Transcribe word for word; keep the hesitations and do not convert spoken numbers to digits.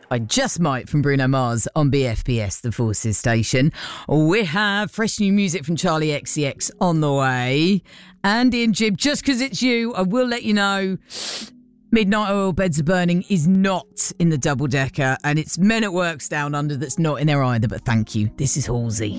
I just might from Bruno Mars on B F P S, the Forces station. We have fresh new music from Charlie X C X on the way. Andy and Jib, just because it's you, I will let you know Midnight Oil Beds Are Burning is not in the double decker, and it's Men at Work's Down Under that's not in there either. But thank you. This is Halsey.